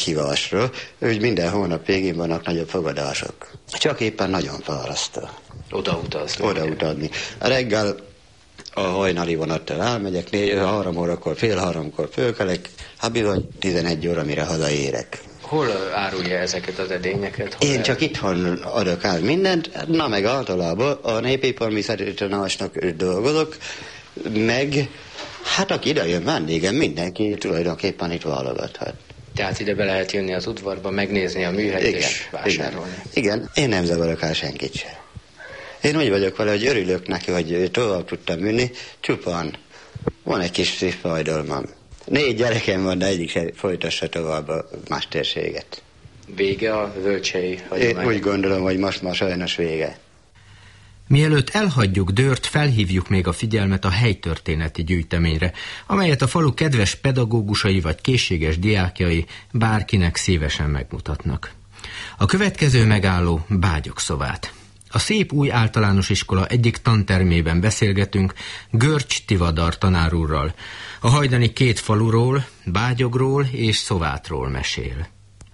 Kivasról, úgy minden hónap végén vannak nagyobb fogadások. Csak éppen nagyon fárasztó. Odautazni. A reggel a hajnali vonattal elmegyek, 3 órakor, fél 3-kor fölkelek, hát bizony 11 óra, mire hazaérek. Hol árulja ezeket az edényeket? Én csak itthon adok el mindent, na meg általában a Népépalmiszeri Tanácsnak dolgozok, meg hát aki ide jön vendégem, mindenki tulajdonképpen itt válogathat. Tehát ide be lehet jönni az udvarba, megnézni a műhelyt és vásárolni. Igen, én nem zavarok el senkit sem. Én úgy vagyok vele, hogy örülök neki, hogy tovább tudtam műni, csupán van egy kis fájdalmam. 4 gyerekem van, de egyik se folytassa tovább a mesterséget. Vége a völcsei hagyomány? Én úgy gondolom, hogy most már sajnos vége. Mielőtt elhagyjuk Dőrt, felhívjuk még a figyelmet a helytörténeti gyűjteményre, amelyet a falu kedves pedagógusai vagy készséges diákjai bárkinek szívesen megmutatnak. A következő megálló Bágyokszovát. A szép új általános iskola egyik tantermében beszélgetünk Görcs Tivadar tanár úrral. A hajdani 2 faluról, Bágyogról és Szovátról mesél.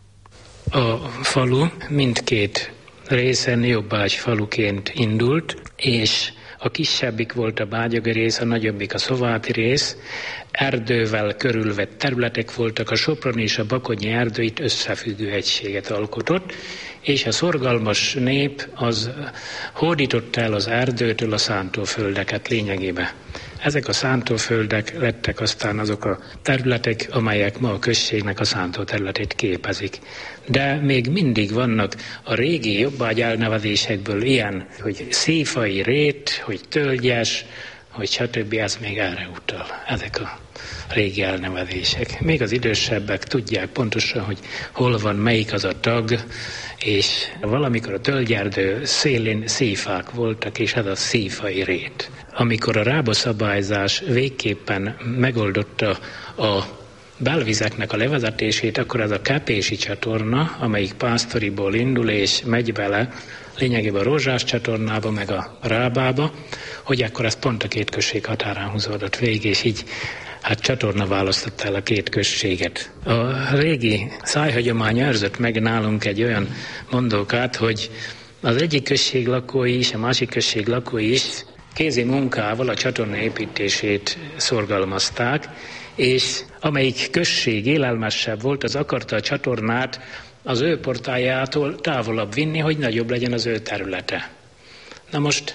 A falu mindkét részen Jobbágy faluként indult, és a kisebbik volt a bágyogi rész, a nagyobbik a szováti rész. Erdővel körülvett területek voltak, a soproni és a bakonyi erdő itt összefüggő egységet alkotott, és a szorgalmas nép az hódította el az erdőtől a szántóföldeket lényegében. Ezek a szántóföldek lettek aztán azok a területek, amelyek ma a községnek a szántóterületét képezik. De még mindig vannak a régi jobbágy elnevezésekből ilyen, hogy széfai rét, hogy tölgyes, hogy stb. Ez még erre utal. Ezek a régi elnevezések. Még az idősebbek tudják pontosan, hogy hol van, melyik az a tag, és valamikor a tölgyerdő szélén széfák voltak, és ez a széfai rét. Amikor a rábaszabályzás végképpen megoldotta a belvizeknek a levezetését, akkor ez a Kepési csatorna, amelyik Pásztoriból indul és megy bele lényegében a Rózsás csatornába, meg a Rábába, hogy akkor ez pont a 2 község határán húzódott végig, és így hát csatorna választotta el a 2 községet. A régi szájhagyomány őrzött meg nálunk egy olyan mondókát, hogy az egyik község lakói is, a másik község lakói is kézi munkával a csatorna építését szorgalmazták, és amelyik község élelmesebb volt, az akarta a csatornát az ő portájától távolabb vinni, hogy nagyobb legyen az ő területe. Na most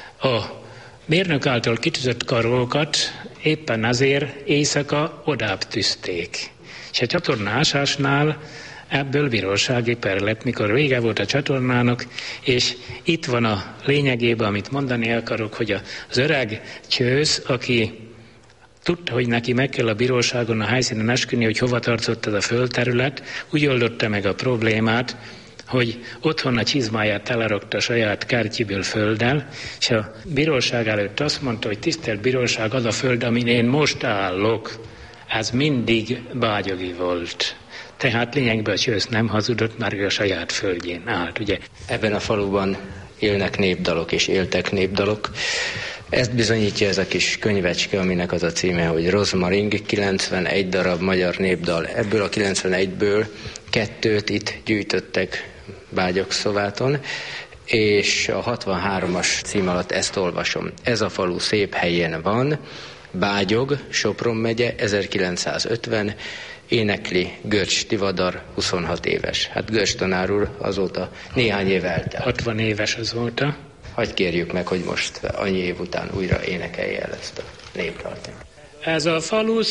a mérnök által kitűzött karolókat éppen ezért éjszaka odább tűzték. És a csatornásásnál ebből bírósági per lett, mikor vége volt a csatornának, és itt van a lényegében, amit mondani akarok, hogy az öreg csősz, aki tudta, hogy neki meg kell a bíróságon a helyszínen esküdni, hogy hova tartott ez a földterület, úgy oldotta meg a problémát, hogy otthon a csizmáját telerakta a saját kertjéből földdel, és a bíróság előtt azt mondta, hogy tisztelt bíróság, az a föld, amin én most állok, ez mindig bágyogi volt. Tehát lényegben a csősz nem hazudott, mert ő a saját földjén állt, ugye? Ebben a faluban élnek népdalok és éltek népdalok. Ezt bizonyítja ez a kis könyvecske, aminek az a címe, hogy Rozmaring, 91 darab magyar népdal. Ebből a 91-ből 2 itt gyűjtöttek Bágyokszováton, és a 63-as cím alatt ezt olvasom. Ez a falu szép helyen van, Bágyog, Sopron megye, 1950, énekli Görcs Tivadar, 26 éves. Hát Görcs tanár úr azóta néhány év eltelt. 60 éves azóta. Hadd kérjük meg, hogy most annyi év után újra énekelje el ezt a népdalt. Ez a falu